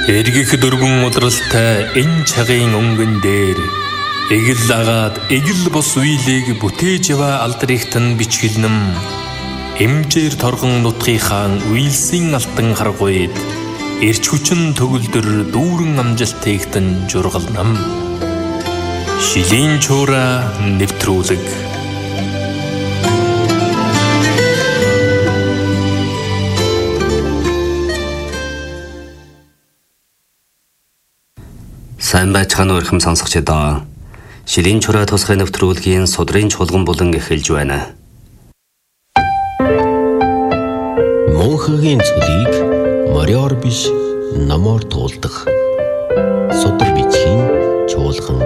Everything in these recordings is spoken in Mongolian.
Эргэх дөрвөн удралтай энэ цагийн өнгөн дээр эгэл агаад эгэл бос үеийг бүтээж ява алдрихтан бичгэлнэм эмжээр торгон нутгийнхаа үеэлсийн алтан харгуйд эрч хүчин төгөлдөр дүүрэн амжилтыгтан жургалнам шилийн чуура нэвтрүүлэг. Сайн байцгаана уу ихэм сонсогчдоо. Шилийн чураа тусгай нэвтрүүлгийн судрын чуулган болон эхэлж байна. Монхогийн цөлийг мориор биш намор туулдаг. Судар бичгийн чуулган.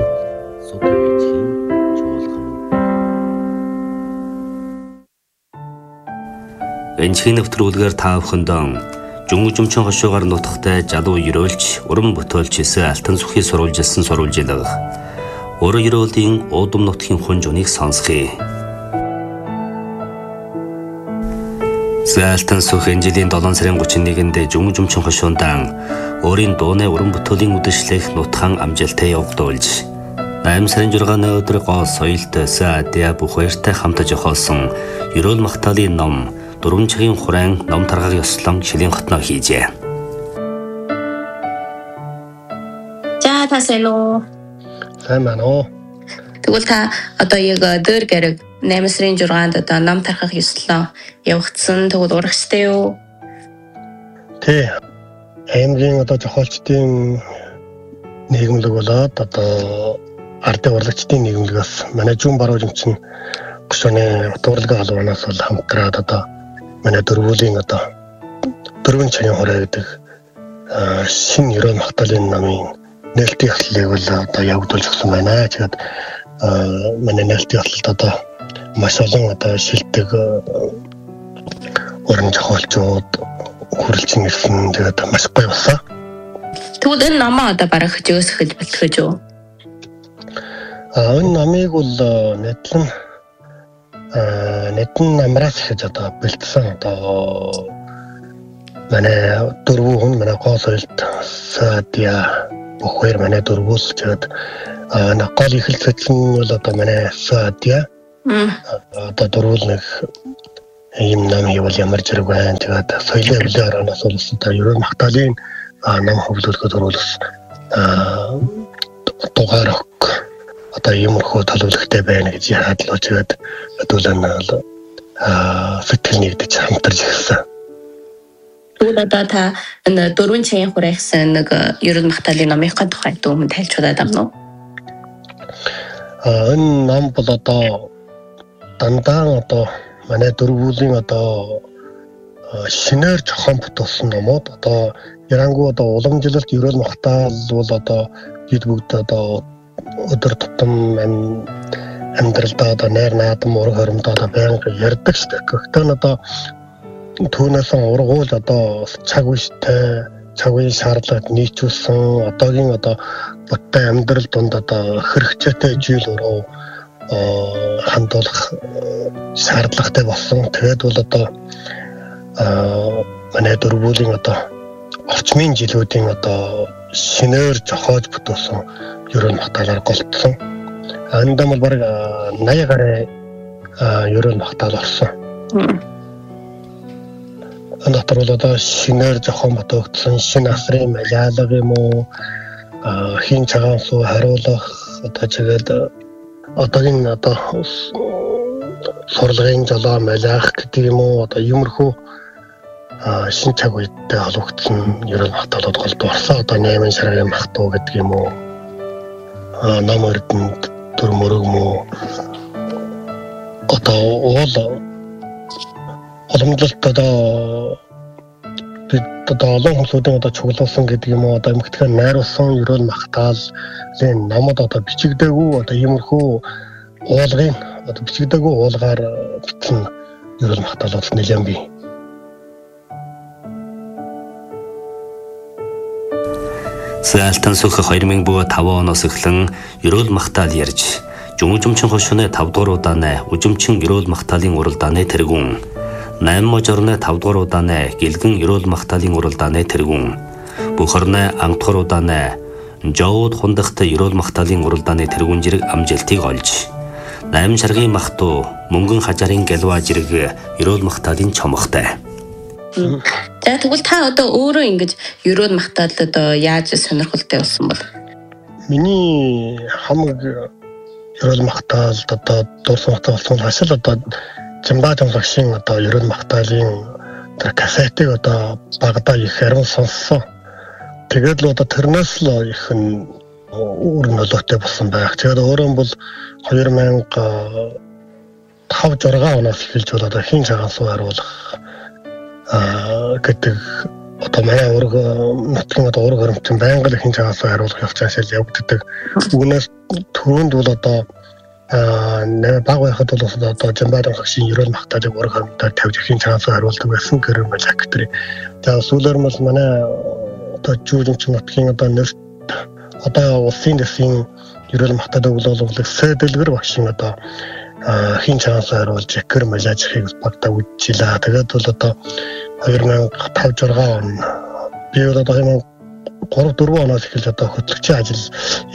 Энэхийн нэвтрүүлгээр та бүхэндээ Жунгужмчин хошуугаар нутагтай жалуу ерөөлч, уран бүтээлч эсэ алтан сүхий сурвалжилсан сурвалжилга. Уран ерөөлийн уудам нутгийн хунж унийг сонсхий. Алтан сүх энэ жилийн 7 сарын 31-нд Жунгужмчин хошуундан өөрийн дууны уран бүтээлийн үдэшлэх нутгаан амжилттай явагдуулж 8 сарын 6-ны өдөр гол соёлт Саадиа бүхээртэй хамтаж зохиосон ерөөл магтаалын ном 4 цагийн хураан ном таргаг ёслон шилийн хотноо хийжээ. За тасэно. Сайн байна уу? Тэгвэл та одоо яг дөр гэрэг 8 сарын 6-нд одоо ном таргах ёслон явагдсан. Тэгвэл урагштай юу? Тий. Аймгийн одоо зохиолчдын нийгэмлэг болоод одоо ардын урлагчдын нийгэмлэгээс манай зүүн баруун жимчин гүшөөний утгуурлага албанаас бол хамтраад одоо манай дөрвөлийн одоо 4 цагийн хураа гэдэг шинэ ерөөл магтаалын намын нээлтийн хөтлөлийг бол одоо явагдуулж өгсөн байна. Тэгээд манай нээлтийн хөтлөлд одоо маш олон одоо шилдэг уран зохиолчид хүрэлцэн ирсэн. Тэгээд маш гоё болсон. Тэгвэл энэ намаа одоо барах хөгжөөсгөж бэлтгэж юу? Энэ намыг бол нэгэн намраас хийж одоо бэлдсэн одоо манай дөрвөн хүн манай гол соёлт Саадиа бүхээр манай дөрвөөс тэгээд гол эхэлцэл нь бол одоо манай Саадиа одоо дөрвөл нэг ийм нам хийвэл ямар зэрэг байна. Тэгээд соёлын хөвлийн араас бол одоо ерөн магтаалын нам хөвлөлгөд дөрвөлс дугаар одоо иймэрхүү төлөвлөгтэй байна гэж яадлаа тэгээд хэдүүлэн сэтгэл нэгдэж хамтарч ирсэн. Тэгвэл одоо та энэ 4 цагийн хураа гэсэн нэг ерөн магтаалын номын тухай дүүмэн тайлж удаад амнаа. Энэ ном бол одоо дандаа одоо манай дөрвөлийн одоо шинээр зохион бүтээсэн номууд одоо ярангуй одоо уламжлалт ерөн магтаал бол одоо бид бүгд одоо өдөр тутам амьдралдаа одоо найр наадам ураг хоримдоо одоо байнга ярьдаг шүү дээ. Гэхдээ одоо түүнээс ургуул одоо цаг үеийн шаардлагад нийцүүлсэн одоогийн одоо бодтой амьдрал донд одоо хэрэгцээтэй зүйл рүү хандуулах шаардлагатай болсон. Тэгээд бол одоо манай дөрвөлийн одоо орчмын жилүүдийн одоо шинээр зохиож бүтээсэн ерөн магтаалаар голдсон. Энэ дэм бол баг 80 гаруй ерөн магтаал орсон. Энэ дотор бол одоо шинээр зохион бүтээсэн шинэ асрын малиалга юм уу хин цагаан суу хариулах одоо тэгээд одоогийн одоо сурлагын жолоо малиах гэдэг юм уу одоо иймэрхүү шинэ цаг үедээ холбогдсон ерөн магтаалууд голдсон. Одоо 8 сарын магтуу гэдэг юм уу нам өрдөнд төрмөрөг мө одоо уламжлалт одоо бид одоо олон хүмүүсийн одоо чуглуулсан гэдэг юм уу одоо эмгэтгээр найруулсан ерөн магтаалын намууд одоо бичигдээгүй одоо иймэрхүү уулгын одоо бичигдээгүй уулгаар бичсэн ерөн магтаалууд нэлээд бий. Алтан сүх 2005 оноос эхлэн ерөөл магтаал ярьж Жунгужмчин хошууны 5 дугаар удааны Ужимчин ерөөл магтаалын уралдааны тэргүүн 8 мужорны 5 дугаар удааны Гэлгэн ерөөл магтаалын уралдааны тэргүүн бүх орны ангтхар удааны Жоод хундахтай ерөөл махталын уралдааны тэргүүн зэрэг амжилтыг олж 8 шаргын махтуу мөнгөн хажаарын галва зэрэг ерөөл махталын чомхтой. За тэгвэл та одоо өөрөө ингэж ерөөл махтал одоо яаж сонирхолтой болсон бол? Миний хамаг ерөөл махтал одоо дурсан махтал болсон хашил одоо Жамбаа жамлагшийн одоо ерөөл махталын тэр кассетыг одоо багада их харин сонссон. Тэгээд л одоо тэрнээс л их өөр нөлөөтэй болсон байх. Тэгээд өөрөө бол 2005-6 оноос эхэлж бол одоо хин цагаан суу харуулах гэдэг одоо манай ураг нутгийн одоо ураг хөрөмтөн байнга л хин цагаан суу харуулах явцаас явагддаг. Үүнээс түрүүнд бол одоо баг байхад бол одоо Жамбаа жамлагшийн ерөөл махталыг ураг хөрөмтөөр тавьж хин цагаан суу харуулдаг байсан гэрэн байлаа гэдэг. За сүүлээр бол манай одоо жүүрэмч нутгийн одоо нэрт одоо улсын дэсийн ерөөл махталыг боловлох сэдэлгэр багшийн одоо хин чанаас харуулж гэр малажихыг багтаа үдчихлээ. Тэгээд бол одоо 2005-6 он би одоо 3-4 оноос эхэлж одоо хөтлөгчийн ажил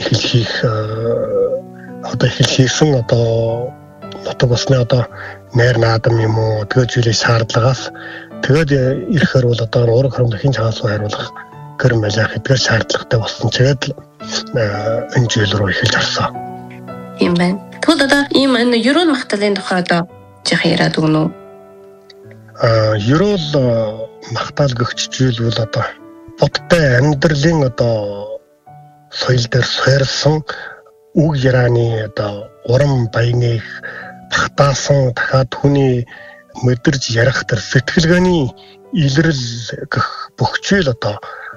эхэлсэн одоо нутаг басны одоо найр наадам юм уу тэгээд зүйлийн шаардлагаас тэгээд ирэхээр бол одоо ураг хөрөмтийн хин чанаас харуулах гэр малах эдгээр шаардлагатай болсон. Тэгээд энэ жил рүү эхэлж орсон. Тийм байна. Тэгвэл одоо ийм ерөөл махталын тухай одоо жих яриад өгнө үү? Ерөөл махтал гэгч зүйл бол одоо бодтой амьдралын одоо соёл дээр суурилсан үг ярианы одоо урам баяныг багтаасан дахиад хүний мэдэрж ярих тэр сэтгэлгээний илрэл гэх бүх зүйл одоо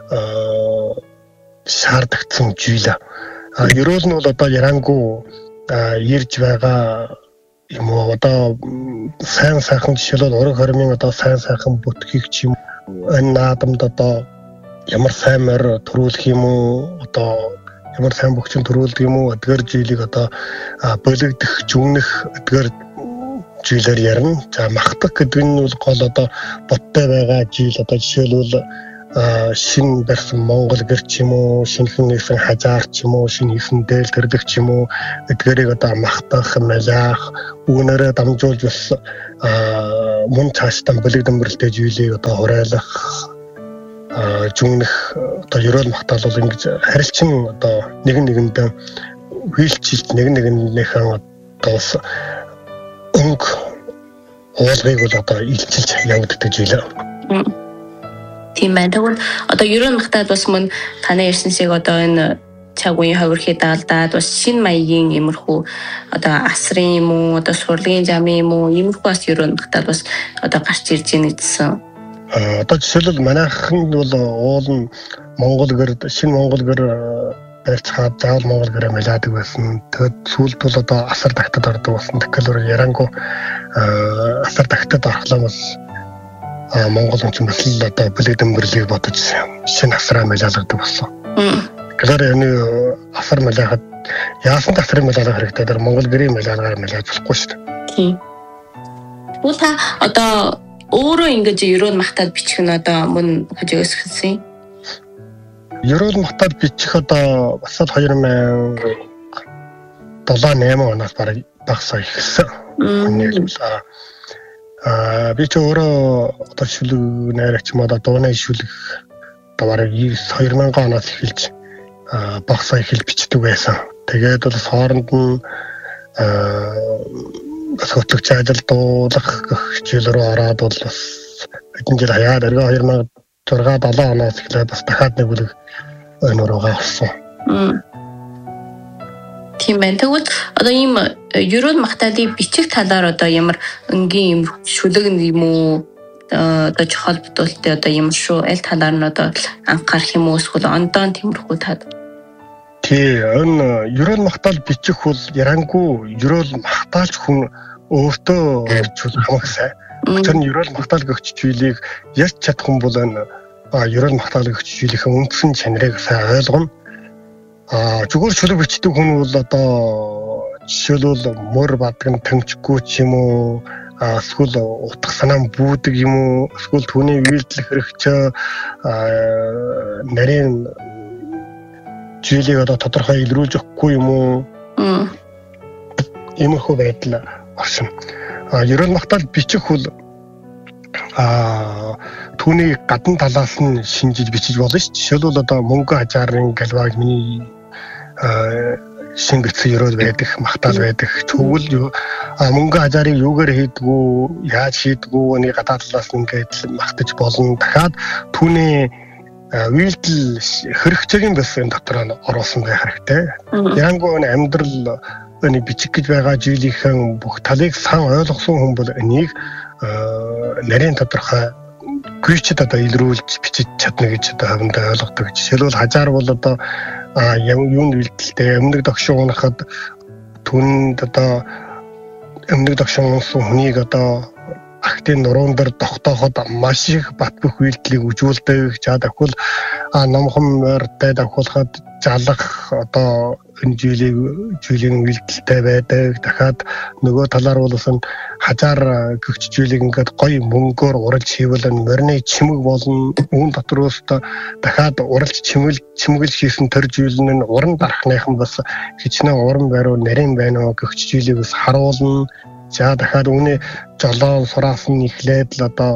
шаардагдсан зүйл. Ерөөл нь бол одоо ярангүй ирж байгаа юм уу одоо сайн сайхан жишээлбэл ураг хормын одоо сайн сайхан бүтгийг ч юм энэ наадамд одоо ямар сайн морь төрүүлэх юм уу одоо ямар сайн бүгчин төрүүлдэг юм уу эдгээр зүйлийг одоо бөлөгдөх жүгнэх эдгээр зүйлээр ярина. За махтах гэдэг нь бол гол одоо бодтой байгаа жил одоо жишээлбэл шин барьсан Монгол гэр ч юм уу шинхэн нэгсэн хажаар ч юм уу шинэ хийсэн дээл төрдөг ч юм уу эдгээрийг одоо махтах малах үүнээрээ дамжуулж бас мөн цаашдаа бэлэг дөмбөрлөлтэй зүйлийг одоо хураалах жүгнэх одоо ерөөл махтал бол ингэж харилцан одоо нэгэндээ хилчилт нэгнийхэн одоо өнг уулгыг бол одоо илчилж явагддаг зүйл. Тийм байна. Тэгвэл одоо ерөөл махтал бас мөн таны ярьсансыг одоо энэ цаг үеийн хувирхий даалдаад бас шинэ маягийн иймэрхүү одоо асрын юм уу одоо сурлагын замын юм уу иймэрхүү бас ерөөл махтал бас одоо гарч ирж байна гэсэн. Одоо жишээлбэл манайхан бол уул нь Монгол гэр шинэ Монгол гэр барьцаад заавал Монгол гэрээ малаадаг байсан. Тэгэд сүүлд бол одоо асар тагтад ордог болсон. Тэгэхээр ярангу асар тагтад орхлоо бас Монгол хүн бас л одоо бэлэг дөмбөрлийг бодож шинэ асраа малаалгадаг болсон. Тэгэхээр энэ асар малаахад яасан асрын малаалгах хэрэгтэй дээр Монгол гэрийн малаалгаар малааж болохгүй шүү дээ. Тийм. Тэгвэл та одоо өөрөө ингэж ерөөл махтал бичих нь одоо мөн хажигаас хэлсэн. Ерөөл махтал бичих одоо бас л 2007-8 оноос бараг багсаа ихсэн. Би ч өөрөө одоо шүлэг найрагч юм одоо дууны шүлэг одоо бараг 2000 оноос эхэлж багсаа эхэлж бичдэг байсан. Тэгээд бол хооронд нь бас хөтлөгч ажил дуулах гэх хичээл рүү ороод бол бас хэдэн жил хаяад эргээ 2006-7 оноос эхлээд бас дахиад нэг бүлэг энэ руугаа орсон. Тийм байна. Тэгвэл одоо ийм ерөөл махталыг бичих талаар одоо ямар өнгийн юм шүлэг юм уу одоо чухал бүтээлтэй одоо юм шүү аль талаар нь одоо анхаарах юм уу эсвэл ондоо тиймэрхүү таад. Тий, энэ ерөөл махтал бичих бол ярангүй ерөөл махталч хүн өөртөө орчуул хамаг сайн. Тэр нь ерөөл махтал гэгч зүйлийг ярьж чадах хүн бол энэ ерөөл махтал гэгч зүйлийн үндсэн чанарыг сайн ойлгоно. Зүгээр шүлэг бичдэг хүн бол одоо жишээлбэл мөр бадаг нь тэмчгүй ч юм уу эсвэл утга санаа бүүдэг юм уу эсвэл түүний үйлдэл хэрэгч нарийн зүйлийг одоо тодорхой илрүүлж өгөхгүй юм уу? Иймэрхүү байдал оршин. Ерөөл магтаал бичих хөл түүний гадна талаас нь шинжиж бичиж болно шүү. Жишээлбэл одоо мөнгө хажаарын галваг миний шингэсэн ерөөл байдаг, магтаал байдаг. Тэгвэл мөнгө хажаарыг юугаар хийдгүү, яаж хийдгүү, нэг гадаа талаас нь ингээд магтаж болно. Дахиад түүний үйлдэл хэрэгцээгийн бас энэ дотор нь оруулсан байх хэрэгтэй. Янгоо амьдрал энэ бичих гэж байгаа зүйлийн бүх талыг сан ойлгосон хүн бол энийг нарийн тодорхой гүйчэд одоо илрүүлж бичиж чадна гэж одоо хавьдаа ойлгодог. Жишээлбэл хажаар бол одоо юунд үйлдэлтэй өмнөд догшин унахад түнд одоо өмнөд догшин унсан хүнийг одоо актын нуруунд дээр тогтооход маш их бат бөх үйлдэлийг үжүүлдэг. За давхул номхон морьтой давхуулахад жалах одоо энэ зүйлийн үйлдэлтэй байдаг. Дахиад нөгөө талаар бол хажаар гэгч зүйлийг ингээд гоё мөнгөөр уралж хийвэл морины чимэг болно. Үүн дотроос дахиад уралж чимэглэж хийсэн төр зүйл нь уран дарахныхан бас хичнээн уран байруу нарийн байна уу гэгч зүйлийг бас харуулна. За дахиад үүний жолоон сураас нь эхлээд л одоо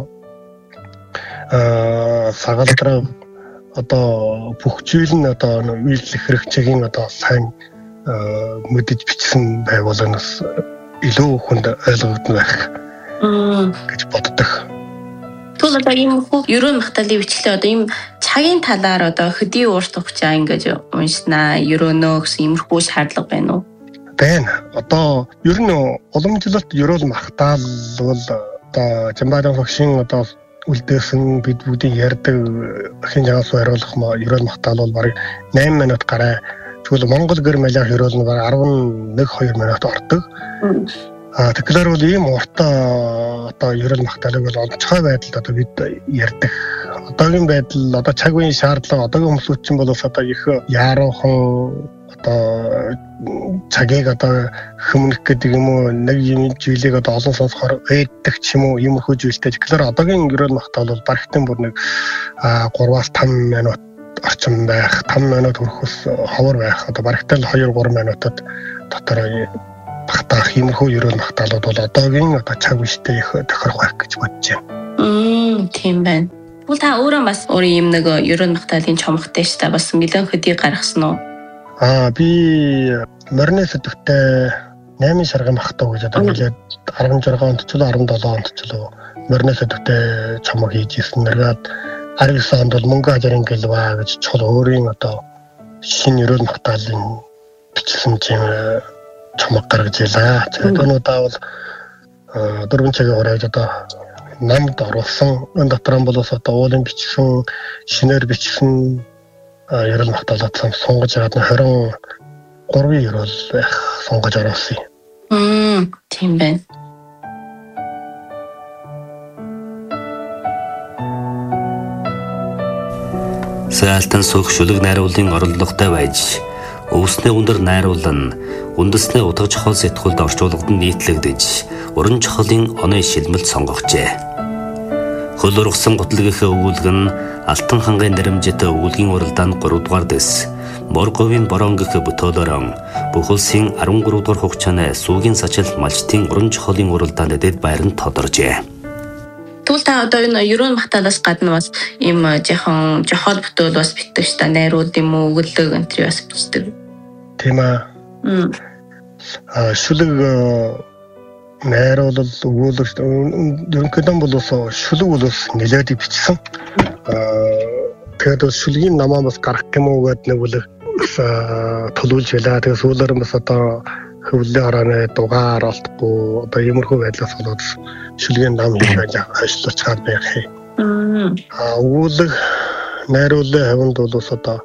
сагалдраа одоо бүх зүйл нь одоо үйлдэх хэрэгцээгийн одоо сайн мэдэж бичсэн байвал нас илүү хүнд ойлгогдно байх гэж боддог. Тэгвэл одоо ийм ерөн магтаалын бичлээ одоо ийм цагийн талаар одоо хөдий уурт ухчаа ингэж уншнаа ерөнөө гэсэн иймэрхүү шаардлага байна уу? Байна. Одоо ер нь уламжлалт ерөөл магтаал бол одоо Жамбадан багшийн одоо үлдээсэн бид бүгдийг ярьдаг ахын жагаас хариулах ерөөл магтаал бол бараг 8 минут гараа. Тэгвэл Монгол гэр малиах ерөөл нь бараг 11-2 минут ордог. Тэгэхээр бол ийм уртаа одоо ерөөл магтаалыг бол онцгой байдалд одоо бид ярьдаг. Одоогийн байдал одоо цаг үеийн шаардлага одоогийн хүмүүс чинь бол одоо их яаруухан одоо цагийг одоо хүмүүнх гэдэг юм уу нэг юм зүйлийг одоо олон сонсохоор ээддэг ч юм уу иймэрхүү зүйлтэй. Тэгэхээр одоогийн ерөөл магтаал бол баригтан бүр нэг 3-5 минут орчим байх, 5 минут хүрэхс ховор байх. Одоо баригтан 2-3 минутад дотор багтаах иймэрхүү ерөөл магтаалууд бол одоогийн одоо цаг үетэй их тохирох байх гэж бодож байна. Тийм байна. Тэгвэл та өөрөө бас өөрийн юм нэг ерөөл магтаалын чомгтой ш та бас нэлээд хөдий гаргасан уу? Би морины сэдвтэй 8 саргын магтаа гэж одоо хэлээд 16 онд ч 17 онд ч морины сэдвтэй чамаг хийж ирсэн. Нэргээд 19 онд бол мөнгө хажарын гэлваа гэж чул өөрийн одоо шинэ ерөөл магтаалын бичсэн чамаг гаргаж илаа. Тэгээд өнөөдөр бол 4 цагийн хурааж одоо намд оруулсан. Энэ дотор нь бол одоо уулын бичсэн, шинээр бичсэн ерөөл магтаалаа сонгож аваад 23 ерөөл байх сонгож оруулсан. Тийм байна. Саалтан сөх шүлэг найруулгын орлоготой байж өвснээ өндөр найруулан үндэснээ утга чухал сэтгүүлд орчуулгад нийтлэгдэж уран чухлын оны шилмэлт сонгогчээ. Хөл ургасан гутлгийнхээ өгүүлэг нь Алтан хангын нэрэмжтэй өгүүлгийн уралдаанд 3 дугаар дэс Морговын боронгийн бүтөөлөөрөн бүх улсын 13 дугаар хугацааны сүүгийн сачил малчтын уран чухлын уралдаанд дэд байранд тодоржээ. Тэгвэл та одоо энэ ерөн магтаалаас гадна бас ийм жоохон жохол бүтээл бас битдэг ш та найруулд юм уу өгүүлэг энтри бас бичдэг. Тийм ээ. Шүлэг найруулал өгүүлэг ерөнхийдөө бол шүлэг бол нэлээд бичсэн. Тэгээд шүлгийн намаа бас гарах юм уу гэдэг нэг үл төлөвлөж байлаа. Тэгээд сүүлээр бас одоо хөвлөлийн хорооны дугаар олдохгүй одоо иймэрхүү байдлаас болоод шүлгийн нам хийж ажиллаж чад байх юм. Өгүүлэг найрууллын хавьд бол одоо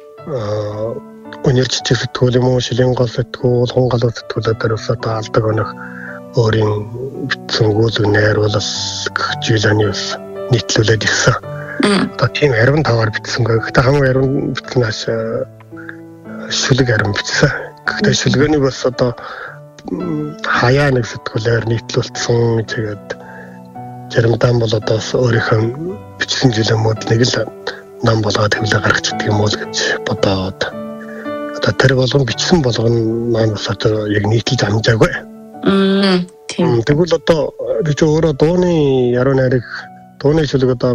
өнөрчч сэтгүүл юм уу шилийн гол сэтгүүл, хонгол сэтгүүлүүд дээр бас одоо алдаг өнөх өөрийн бичсэн өгүүлэг найруулал гэх зүйлээ бас нийтлүүлээд ирсэн. Одоо тийм 25-аар бичсэнгүй. Гэхдээ хамгийн яруу бичснээс шүлэг харин бичсэн. Гэхдээ шүлгээний бас одоо хаяа нэг сэтгүүлээр нийтлүүлсэн. Тэгээд заримдаа бол одоо өөрийнхөө бичсэн зүйлэмүүд нэг л ном болгоод хэвлээ гаргаж идэх юм уу гэж бодоод одоо тэр болгон бичсэн болгон маань бас одоо яг нийтэлж амжаагүй. Тийм. Тэгвэл одоо би ч өөрөө дууны яруу найраг дууны шүлэг одоо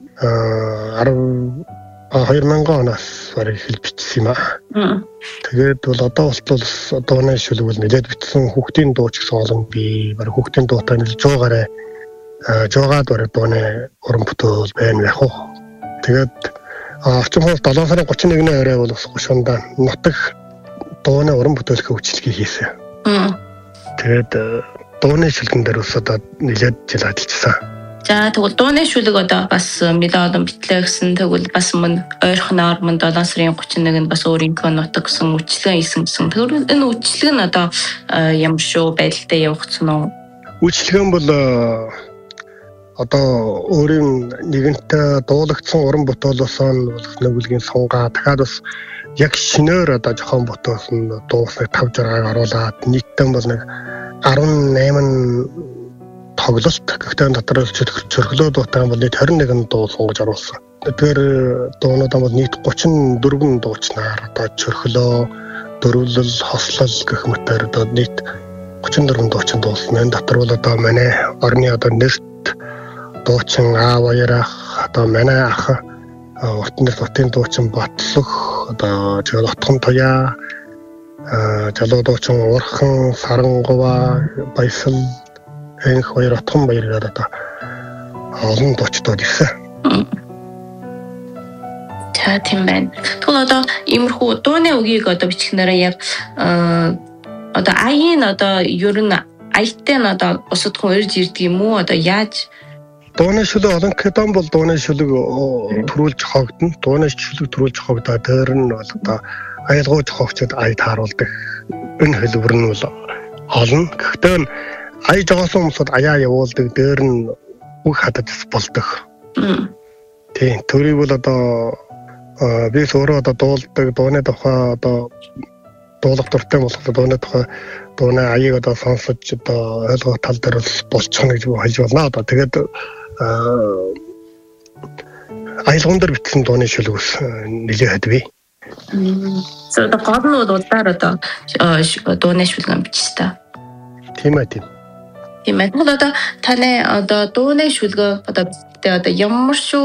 2000 оноос бараг хэл бичсэн юм аа. Тэгээд бол одоо болтол дууны шүлэг бол нэлээд бичсэн хүүхдийн дуу ч гэсэн олон би бараг хүүхдийн дуутай нэлж жуугаараа жуугаад бараг дууны уран бүтээл байна яг уу. Тэгээд орчин хугацаанд 7 сарын 31-ний орой бол бас гушундаа нутаг дууны уран бүтээлх үйлчлэгийг хийсэн. Тэгээд дууны шүлгэн дээр бас одоо нэлээд жил ажилласан. За тэгвэл дууны шүлэг одоо бас мелодон битлээ гэсэн тэгвэл бас мөн ойрхоноор мөн 7 сарын 31-нд бас өөрийнхөө нутаг гэсэн үйлчлэгээ хийсэн гэсэн. Тэгвэл энэ үйлчлэг нь одоо ямар шүү байдалтай явагдсан уу? Үйлчлэг нь бол одоо өөрийн нэгэнтээ дуулагдсан уран бүтээлөөсөө нэгүлгийн сунгаа дахиад бас яг шинээр одоо жохон бүтээсэн дуусны 5-6-ыг оруулаад нийтдээ бол нэг 18 тоглолт гэхдээ дотор чөрхлөө дуутай бол нийт 21 дуу сонгож оруулсан. Тэгэхээр дуунууд бол нийт 34 дуучнаар одоо чөрхлөө, дөрвөлөл, хослол гэх мэтээр одоо нийт 34 дуучин дуулсан. Энэ дотор бол одоо манай орны одоо нэрт дуучин аав аяарах одоо манай ах уртын дуучин Батлөх одоо жишээ Отхон Туяа залуу дуучин Урхан Сарангова Баясал энэ хоёр Отхон баяр гэдэг одоо олон дуучдод ирсэн. За тийм байна. Тэгвэл одоо иймэрхүү дууны үгийг одоо бичгнээрээ яг одоо аяын одоо ер нь аяттай нь одоо бусад хүн ирж ирдэг юм уу? Одоо яаж дууны шүлэг олон кэдэн бол дууны шүлэг төрүүлж хогдно. Дууны шүлэг төрүүлж хогдоод дээр нь бол одоо аялгууж хогчод ая тааруулдаг. Энэ хэлбэр нь бол олон. Гэхдээ ая жогоосон хүмүүсд аяа явуулдаг. Дээр нь үг хадаж болдог. Тийм. Төрийг бол одоо би өөрөө одоо дуулдаг дууны тухай одоо дуулах дуртай болохоор дууны тухай дууны аяыг одоо сонсож одоо ойлгох тал дээр болчихно гэж хэлж байна. Одоо тэгээд аялгуун дээр бичсэн дууны шүлгээс нэлээд хэдвэ. So одоо гол нь удаар одоо дууны шүлгэн бичсэн. Тийм ээ тийм. Тийм ээ. Одоо таны одоо дууны шүлгөө одоо ямар шүү